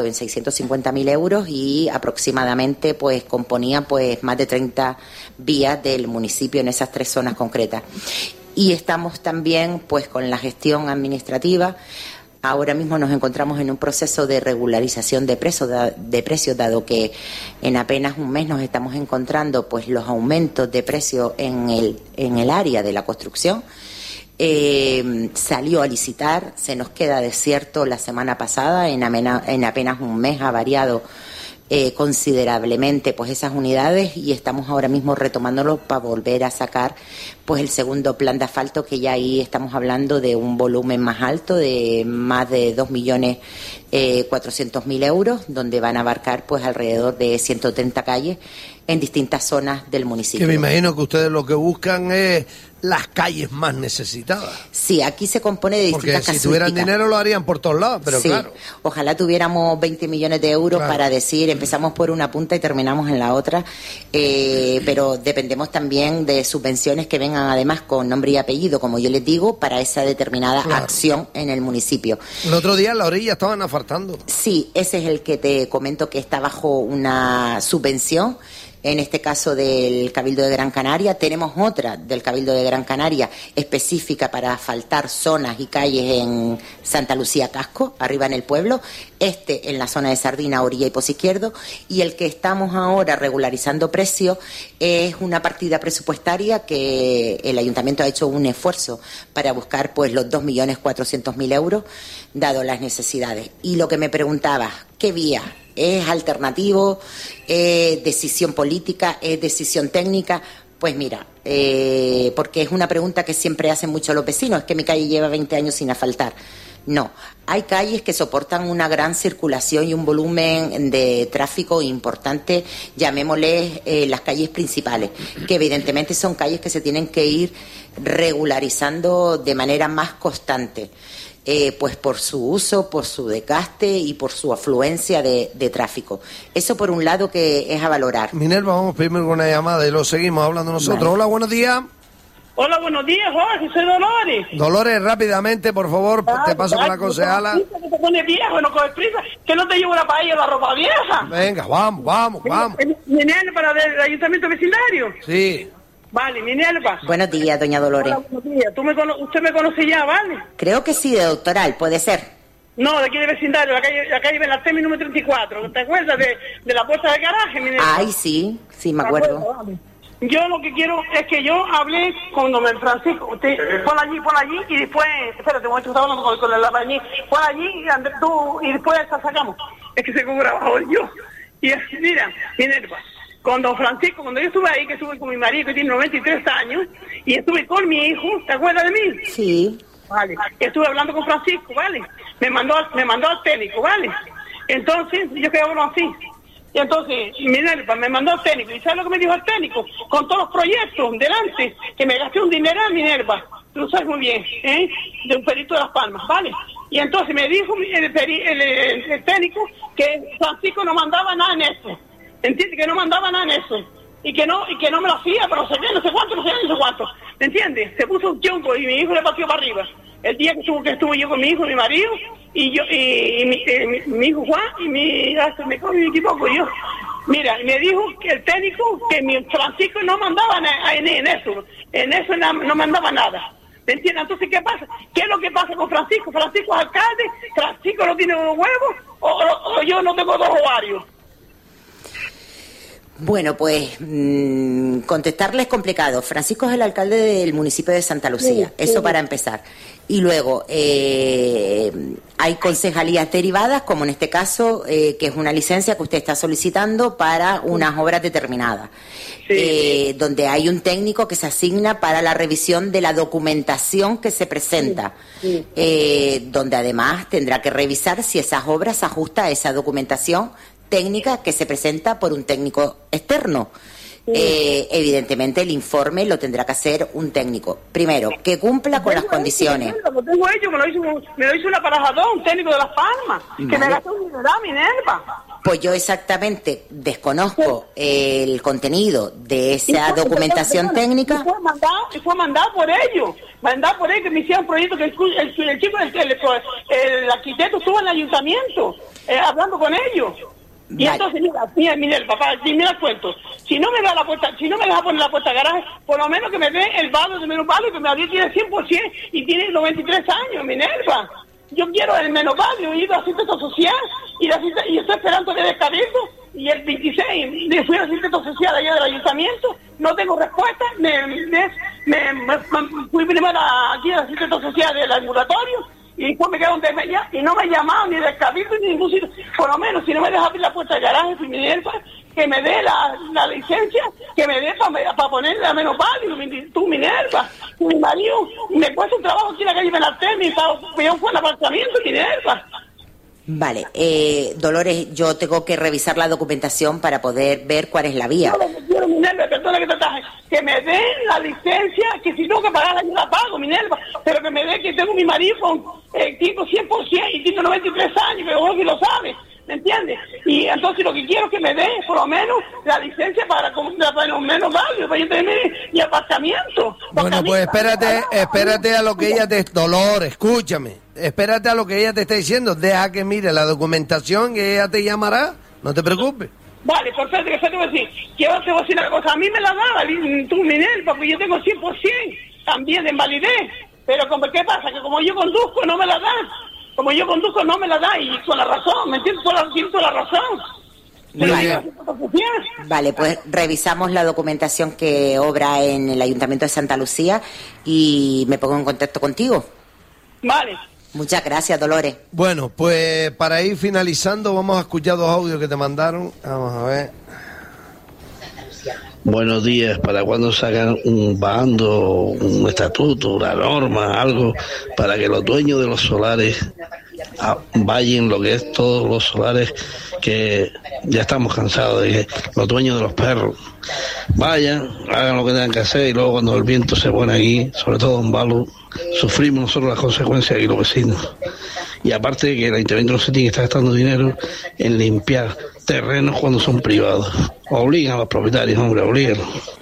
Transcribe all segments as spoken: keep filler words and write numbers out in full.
en seiscientos cincuenta mil euros y aproximadamente pues componía pues más de treinta vías del municipio en esas tres zonas concretas. Y estamos también pues con la gestión administrativa. Ahora mismo nos encontramos en un proceso de regularización de precios, de precios, dado que en apenas un mes nos estamos encontrando pues los aumentos de precios en el, en el área de la construcción. Eh, salió a licitar, se nos queda desierto la semana pasada, en, amena, en apenas un mes ha variado eh, considerablemente pues esas unidades y estamos ahora mismo retomándolo para volver a sacar pues el segundo plan de asfalto, que ya ahí estamos hablando de un volumen más alto, de más de dos millones cuatrocientos mil euros, donde van a abarcar pues alrededor de ciento treinta calles en distintas zonas del municipio. Que me imagino que ustedes lo que buscan es las calles más necesitadas. Sí, aquí se compone de distintas casuísticas. Porque si tuvieran dinero lo harían por todos lados, pero sí, claro. Ojalá tuviéramos veinte millones de euros claro. para decir, empezamos por una punta y terminamos en la otra, eh, pero dependemos también de subvenciones que vengan además con nombre y apellido, como yo les digo, para esa determinada claro. acción en el municipio. El otro día en la orilla estaban asfaltando. Sí, ese es el que te comento que está bajo una subvención, en este caso del Cabildo de Gran Canaria. Tenemos otra del Cabildo de Gran Canaria específica para asfaltar zonas y calles en Santa Lucía Casco, arriba en el pueblo, este en la zona de Sardina, orilla y Pozo Izquierdo, y el que estamos ahora regularizando precios es una partida presupuestaria que el Ayuntamiento ha hecho un esfuerzo para buscar pues los dos millones cuatrocientos mil euros, dado las necesidades. Y lo que me preguntaba, ¿qué vía? ¿Es alternativo? ¿Es decisión política? ¿Es decisión técnica? Pues mira, eh, porque es una pregunta que siempre hacen muchos los vecinos, es que mi calle lleva veinte años sin asfaltar. No, hay calles que soportan una gran circulación y un volumen de tráfico importante, llamémosle eh, las calles principales, que evidentemente son calles que se tienen que ir regularizando de manera más constante. Eh, pues por su uso, por su desgaste y por su afluencia de, de tráfico. Eso por un lado que es a valorar. Minerva, vamos primero con una llamada y lo seguimos hablando nosotros. Vale. Hola, buenos días. Hola, buenos días, Jorge, soy Dolores. Dolores, rápidamente, por favor, ah, te paso con la concejala. Que te pone viejo, no coges prisa, que no te llevo la paella la ropa vieja. Venga, vamos, vamos, vamos. ¿Minerva para el ayuntamiento vecindario? Sí. Vale, Minerva. Buenos días, doña Dolores. Hola, buenos días. ¿Tú me cono- ¿Usted me conoce ya, vale? Creo que sí, de Doctoral, puede ser. No, de aquí de vecindario, la calle, la calle Benaltemi número treinta y cuatro. ¿Te acuerdas de, de la puerta del garaje, Minerva? Ay, sí, sí, me acuerdo. acuerdo vale. Yo lo que quiero es que yo hablé con don Francisco, usted, por allí, por allí, y después, espérate, un momento, estaba hablando con, con el albañil, por allí, y, tú, y después la sacamos. Es que se grabado yo. Y mira, Minerva, con don Francisco, cuando yo estuve ahí, que estuve con mi marido, que tiene noventa y tres años, y estuve con mi hijo, ¿te acuerdas de mí? Sí. Vale. Estuve hablando con Francisco, ¿vale? Me mandó, me mandó al técnico, ¿vale? Entonces, yo quedé hablando así. Y entonces, Minerva me mandó al técnico. ¿Y sabes lo que me dijo el técnico? Con todos los proyectos delante, que me gasté un dineral, Minerva. Tú lo sabes muy bien, ¿eh? De un perito de Las Palmas, ¿vale? Y entonces me dijo el, peri, el, el, el técnico que Francisco no mandaba nada en eso. ¿Entiendes? Que no mandaba nada en eso. Y que no y que no me lo hacía, pero no sé qué, no sé cuánto, no sé qué, no sé cuánto. ¿Me entiendes? Se puso un chonco y mi hijo le partió para arriba. El día que estuvo, que estuve yo con mi hijo y mi marido, y yo, y, y mi, eh, mi, mi hijo Juan, y mi, hasta me, me equivoco yo. Mira, me dijo que el técnico, que mi Francisco no mandaba en, en eso, en eso no, no mandaba nada. ¿Me entiendes? Entonces, ¿qué pasa? ¿Qué es lo que pasa con Francisco? Francisco es alcalde, Francisco no tiene unos huevos, o, o, o yo no tengo dos ovarios. Bueno, pues mmm, contestarle es complicado. Francisco es el alcalde del municipio de Santa Lucía, sí, eso sí. Para empezar. Y luego eh, hay concejalías derivadas, como en este caso, eh, que es una licencia que usted está solicitando para unas obras determinadas, sí. eh, donde hay un técnico que se asigna para la revisión de la documentación que se presenta, sí. Sí. Eh, donde además tendrá que revisar si esas obras se ajustan a esa documentación técnica que se presenta por un técnico externo. Sí. Eh, evidentemente el informe lo tendrá que hacer un técnico. Primero, que cumpla con las condiciones. Lo tengo hecho, me lo hizo, me lo hizo un aparajador, un técnico de Las Palmas, vale. Que me gastó un dineral, Minerva. Pues yo exactamente desconozco el contenido de esa documentación técnica. Y fue mandado, y fue mandado por ellos, mandado por ellos que me hicieron proyectos, que el, el, el chico, el, el, el arquitecto estuvo en el ayuntamiento eh, hablando con ellos. Y vale. Entonces, mira, mira, mira, el papá, mira el cuento. Si no me da la puerta, si no me deja poner la puerta de garaje, por lo menos que me dé el valo de menos valo, que mi marido tiene cien por ciento y tiene noventa y tres años, Minerva. Yo quiero el menos valo, he ido a asistencia social y, la, y estoy esperando que descabildo. Y el veintiséis me fui a asistencia social allá del ayuntamiento, no tengo respuesta, me, me, me, me, me fui primero aquí a la asistencia social del ambulatorio. Y después me quedo donde me llama, y no me he llamado ni del cabildo ni ningún sitio. Por lo menos, si no me deja abrir la puerta de garaje, Minerva, que me dé la, la licencia, que me dé para pa ponerle a menos válido, tú, Minerva. Mi marido me puso un trabajo aquí en la calle Benaltén, y estaba yo fue en el apartamento, Minerva. Vale, eh, Dolores, yo tengo que revisar la documentación para poder ver cuál es la vía. Yo lo que quiero, Minerva, perdona que te taje, que me den la licencia, que si tengo que pagarla yo la pago, Minerva, pero que me den que tengo mi marido con eh, tipo cien por ciento y tiene noventa y tres años, que ojo que lo sabe, ¿me entiendes? Y entonces lo que quiero es que me den por lo menos la licencia para, para lo menos válido, para yo tener mi apartamento. Bueno, pues espérate, espérate a lo que ella te... Dolores, escúchame, espérate a lo que ella te está diciendo, deja que mire la documentación y ella te llamará, no te preocupes. Vale, perfecto, que te voy a decir, que yo te voy a decir una cosa, a mí me la daba tú, Minerva, porque yo tengo cien por ciento también de invalidez, pero como, ¿qué pasa? Que como yo conduzco no me la dan, como yo conduzco no me la da, y con la razón, ¿me entiendes? Con la, con la razón. Vale. Vale, pues revisamos la documentación que obra en el Ayuntamiento de Santa Lucía y me pongo en contacto contigo. Vale. Muchas gracias, Dolores. Bueno, pues para ir finalizando vamos a escuchar dos audios que te mandaron. Vamos a ver. Buenos días. ¿Para cuándo sacan un bando, un estatuto, una norma, algo para que los dueños de los solares vayan lo que es todos los solares, que ya estamos cansados de que los dueños de los perros vayan, hagan lo que tengan que hacer y luego cuando el viento se pone aquí, sobre todo en Balu, sufrimos nosotros las consecuencias aquí los vecinos? Y aparte de que el ayuntamiento no se tiene que estar gastando dinero en limpiar terrenos cuando son privados. Obligan a los propietarios, hombre, obligan.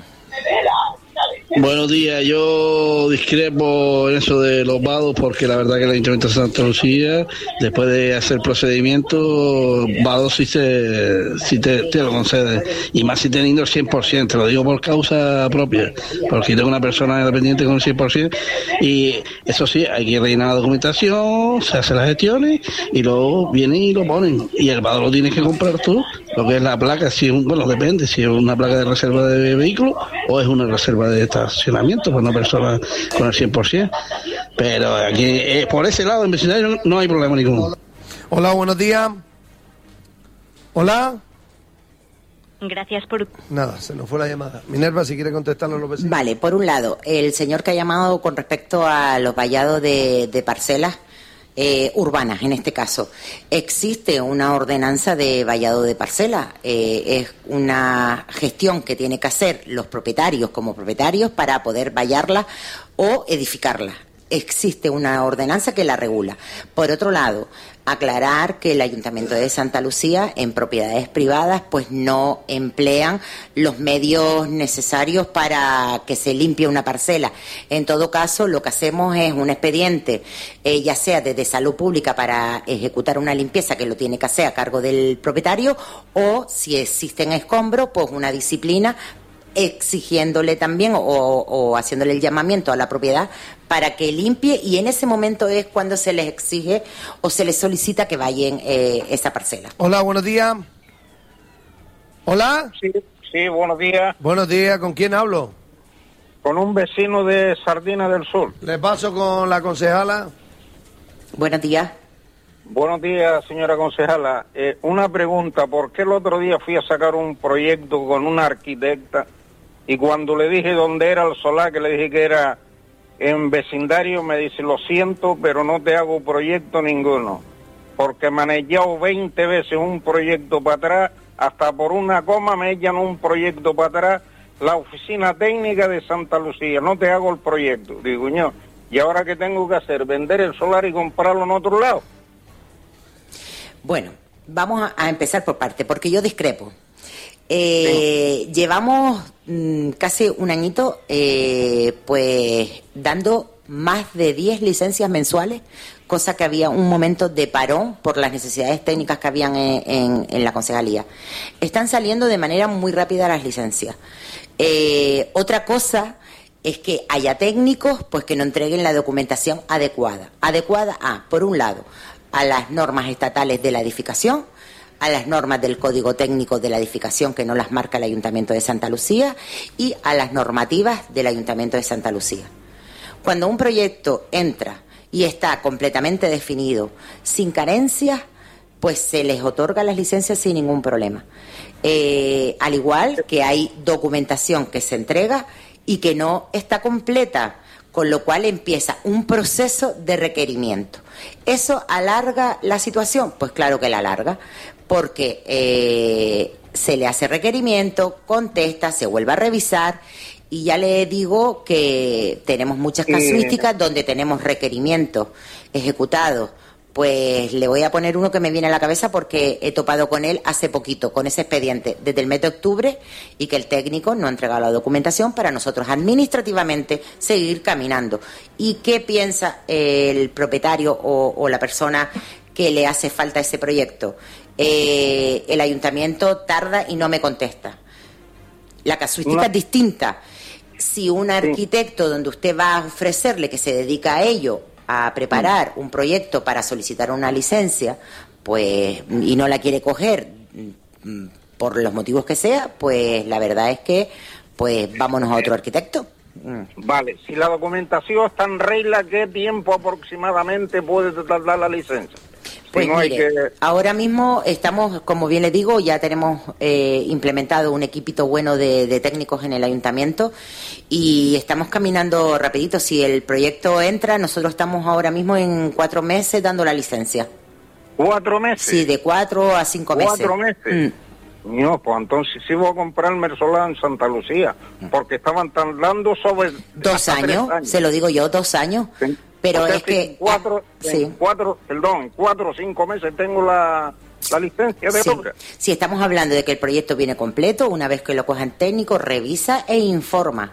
Buenos días, yo discrepo en eso de los vados porque la verdad que el Ayuntamiento de Santa Lucía, después de hacer procedimiento, vados sí, se, sí te, te lo concede, y más si teniendo el cien por ciento, te lo digo por causa propia, porque tengo una persona independiente con el cien por ciento, y eso sí, hay que rellenar la documentación, se hacen las gestiones, y luego vienen y lo ponen, y el vado lo tienes que comprar tú, lo que es la placa, si es un, bueno, depende, si es una placa de reserva de vehículo o es una reserva de estacionamiento para una persona con el cien por ciento. Pero aquí, eh, por ese lado, en vecindario no, no hay problema ninguno. Hola, buenos días. Hola. Gracias por... Nada, se nos fue la llamada. Minerva, si quiere contestarnos a los vecinos. Vale, por un lado, el señor que ha llamado con respecto a los vallados de, de parcelas eh, urbanas, en este caso, existe una ordenanza de vallado de parcelas. Eh, es una gestión que tiene que hacer los propietarios como propietarios para poder vallarla o edificarla. Existe una ordenanza que la regula. Por otro lado, aclarar que el Ayuntamiento de Santa Lucía en propiedades privadas pues no emplean los medios necesarios para que se limpie una parcela. En todo caso, lo que hacemos es un expediente, eh, ya sea desde salud pública para ejecutar una limpieza que lo tiene que hacer a cargo del propietario, o si existen escombros, pues una disciplina exigiéndole también o, o haciéndole el llamamiento a la propiedad para que limpie, y en ese momento es cuando se les exige o se les solicita que vayan eh, esa parcela. Hola, buenos días. Hola. Sí, sí, buenos días. Buenos días, ¿con quién hablo? Con un vecino de Sardina del Sur. Le paso con la concejala. Buenos días. Buenos días, señora concejala. Eh, una pregunta, ¿por qué el otro día fui a sacar un proyecto con una arquitecta y cuando le dije dónde era el solar, que le dije que era en vecindario, me dice, lo siento, pero no te hago proyecto ninguno, porque he manejado veinte veces un proyecto para atrás, hasta por una coma me echan un proyecto para atrás, la oficina técnica de Santa Lucía, no te hago el proyecto. Digo, yo, ¿y ahora qué tengo que hacer? ¿Vender el solar y comprarlo en otro lado? Bueno, vamos a, a empezar por parte, porque yo discrepo. Eh, sí. Llevamos mm, casi un añito eh, pues dando más de diez licencias mensuales, cosa que había un momento de parón por las necesidades técnicas que habían en, en, en la concejalía. Están saliendo de manera muy rápida las licencias. Eh, otra cosa es que haya técnicos pues que no entreguen la documentación adecuada. Adecuada a, por un lado, a las normas estatales de la edificación, a las normas del Código Técnico de la Edificación que no las marca el Ayuntamiento de Santa Lucía y a las normativas del Ayuntamiento de Santa Lucía. Cuando un proyecto entra y está completamente definido, sin carencias, pues se les otorga las licencias sin ningún problema. Eh, al igual que hay documentación que se entrega y que no está completa, con lo cual empieza un proceso de requerimiento. ¿Eso alarga la situación? Pues claro que la alarga, porque eh, se le hace requerimiento, contesta, se vuelve a revisar. Y ya le digo que tenemos muchas casuísticas donde tenemos requerimientos ejecutados. Pues le voy a poner uno que me viene a la cabeza porque he topado con él hace poquito, con ese expediente, desde el mes de octubre, y que el técnico no ha entregado la documentación para nosotros administrativamente seguir caminando. ¿Y qué piensa el propietario o, o la persona que le hace falta ese proyecto? Eh, el ayuntamiento tarda y no me contesta. La casuística no. es distinta. Si un arquitecto donde usted va a ofrecerle que se dedica a ello, a preparar un proyecto para solicitar una licencia, pues y no la quiere coger por los motivos que sea, pues la verdad es que pues vámonos a otro arquitecto. Vale, si la documentación está en regla, ¿qué tiempo aproximadamente puede tardar la licencia? Pues si no mire, hay que... ahora mismo estamos, como bien les digo, ya tenemos eh, implementado un equipito bueno de, de técnicos en el ayuntamiento y estamos caminando rapidito. Si el proyecto entra, nosotros estamos ahora mismo en cuatro meses dando la licencia. ¿Cuatro meses? Sí, de cuatro a cinco meses. ¿Cuatro meses? Mm. No, pues entonces sí voy a comprarme el solar en Santa Lucía, porque estaban tardando sobre... Dos años, años, se lo digo yo, dos años. Sí. Pero o sea, es que... En cuatro, ah, sí. en cuatro, perdón, en cuatro o cinco meses tengo la, la licencia de sí. obra. Si estamos hablando de que el proyecto viene completo, una vez que lo coja el técnico, revisa e informa.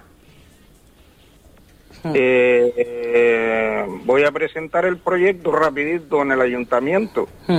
Eh, eh, voy a presentar el proyecto rapidito en el ayuntamiento. Hmm.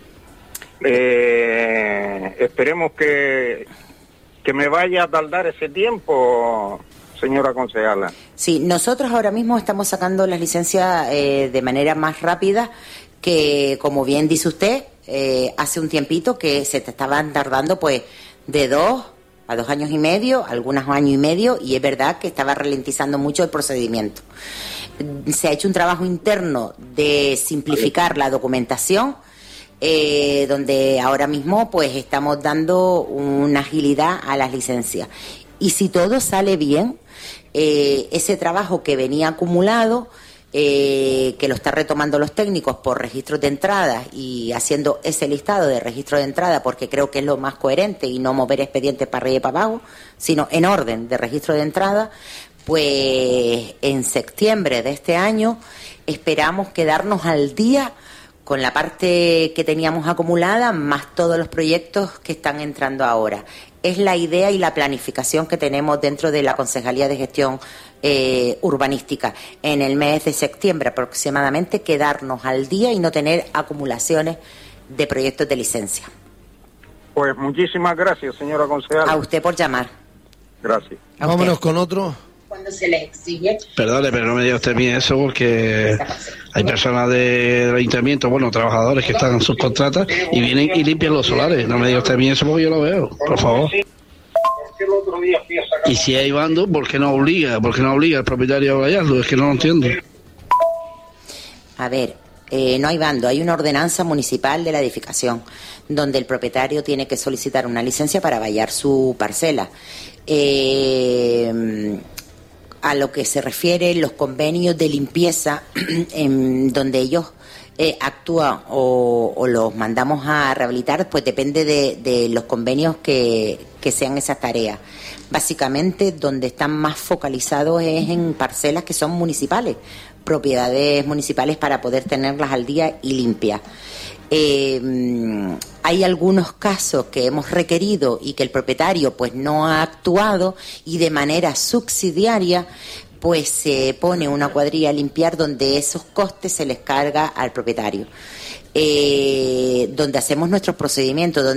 Eh, esperemos que, que me vaya a tardar ese tiempo, señora concejala. Sí, nosotros ahora mismo estamos sacando las licencias eh, de manera más rápida que, como bien dice usted, eh, hace un tiempito que se te estaban tardando pues de dos a dos años y medio, algunos años y medio, y es verdad que estaba ralentizando mucho el procedimiento. Se ha hecho un trabajo interno de simplificar la documentación, eh, donde ahora mismo pues estamos dando una agilidad a las licencias. Y si todo sale bien, eh, ese trabajo que venía acumulado, eh, que lo están retomando los técnicos por registros de entrada y haciendo ese listado de registros de entrada, porque creo que es lo más coherente y no mover expedientes para arriba y para abajo, sino en orden de registro de entrada, pues en septiembre de este año esperamos quedarnos al día con la parte que teníamos acumulada, más todos los proyectos que están entrando ahora. Es la idea y la planificación que tenemos dentro de la Concejalía de Gestión eh, Urbanística. En el mes de septiembre aproximadamente quedarnos al día y no tener acumulaciones de proyectos de licencia. Pues muchísimas gracias, señora concejala. A usted por llamar. Gracias. Vámonos con otro. Cuando se les exige. Perdone, pero no me diga usted a mí eso, porque hay personas de, del ayuntamiento, bueno, trabajadores que están en sus contratas y vienen y limpian los solares. No me diga usted a mí eso porque yo lo veo, por favor. Y si hay bando, ¿por qué no obliga? ¿Por qué no obliga al propietario a vallarlo? Es que no lo entiendo. A ver, eh, no hay bando, hay una ordenanza municipal de la edificación donde el propietario tiene que solicitar una licencia para vallar su parcela. Eh... A lo que se refiere los convenios de limpieza, en donde ellos eh, actúan o, o los mandamos a rehabilitar, pues depende de, de los convenios que, que sean esas tareas. Básicamente, donde están más focalizados es en parcelas que son municipales, propiedades municipales para poder tenerlas al día y limpias. eh, hay algunos casos que hemos requerido y que el propietario pues no ha actuado, y de manera subsidiaria pues se pone una cuadrilla a limpiar donde esos costes se les carga al propietario, eh, donde hacemos nuestros procedimientos, donde